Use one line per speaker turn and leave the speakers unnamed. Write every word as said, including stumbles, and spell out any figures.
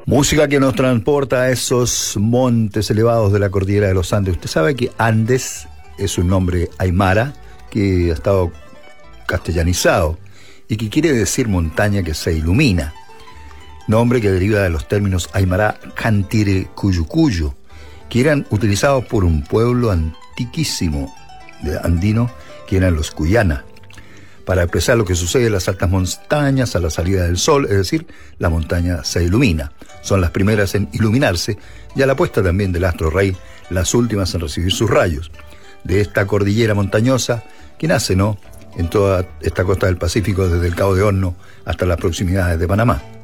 Música que nos transporta a esos montes elevados de la cordillera de los Andes. Usted sabe que Andes es un nombre aymara que ha estado castellanizado y que quiere decir montaña que se ilumina. Nombre que deriva de los términos aymara cantire cuyucuyo, que eran utilizados por un pueblo antiquísimo de andino, que eran los cuyana, para expresar lo que sucede en las altas montañas a la salida del sol, es decir, la montaña se ilumina. Son las primeras en iluminarse y a la puesta también del astro rey, las últimas en recibir sus rayos. De esta cordillera montañosa que nace, ¿no?, en toda esta costa del Pacífico, desde el Cabo de Horno hasta las proximidades de Panamá.